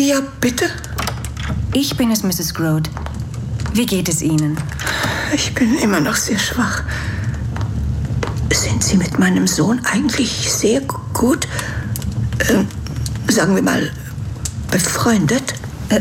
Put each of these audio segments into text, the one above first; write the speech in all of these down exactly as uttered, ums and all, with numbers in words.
Ja, bitte? Ich bin es, Misses Grote. Wie geht es Ihnen? Ich bin immer noch sehr schwach. Sind Sie mit meinem Sohn eigentlich sehr gut, äh, sagen wir mal, befreundet? Äh,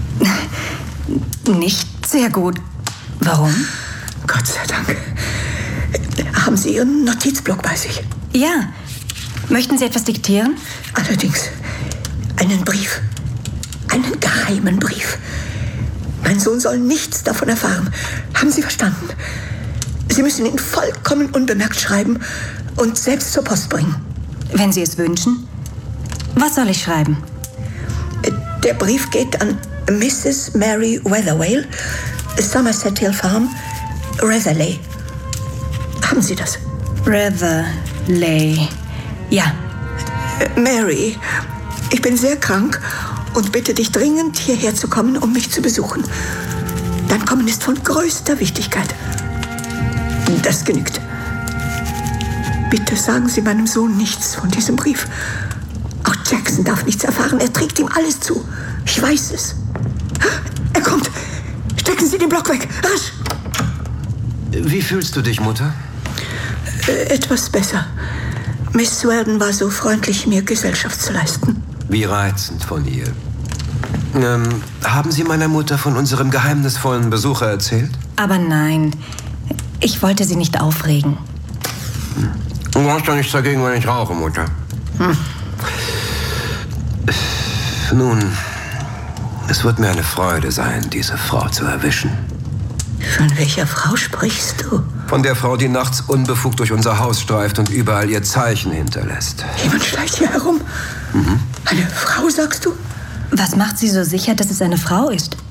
nicht sehr gut. Warum? Gott sei Dank. Haben Sie Ihren Notizblock bei sich? Ja. Möchten Sie etwas diktieren? Allerdings. Einen Brief. Einen geheimen Brief. Mein Sohn soll nichts davon erfahren. Haben Sie verstanden? Sie müssen ihn vollkommen unbemerkt schreiben und selbst zur Post bringen. Wenn Sie es wünschen. Was soll ich schreiben? Der Brief geht an Misses Mary Weatherwayle, Somerset Hill Farm, Ratherley. Haben Sie das? Ratherley. Ja. Mary, ich bin sehr krank und bitte dich dringend, hierher zu kommen, um mich zu besuchen. Dein Kommen ist von größter Wichtigkeit. Das genügt. Bitte sagen Sie meinem Sohn nichts von diesem Brief. Auch Jackson darf nichts erfahren. Er trägt ihm alles zu. Ich weiß es. Er kommt. Stecken Sie den Block weg. Rasch. Wie fühlst du dich, Mutter? Äh, etwas besser. Miss Weldon war so freundlich, mir Gesellschaft zu leisten. Wie reizend von ihr. Ähm, haben Sie meiner Mutter von unserem geheimnisvollen Besucher erzählt? Aber nein. Ich wollte sie nicht aufregen. Hm. Du hast doch nichts dagegen, wenn ich rauche, Mutter. Hm. Nun, es wird mir eine Freude sein, diese Frau zu erwischen. Von welcher Frau sprichst du? Von der Frau, die nachts unbefugt durch unser Haus streift und überall ihr Zeichen hinterlässt. Jemand schleicht hier herum? Mhm. Eine Frau, sagst du? Was macht Sie so sicher, dass es eine Frau ist?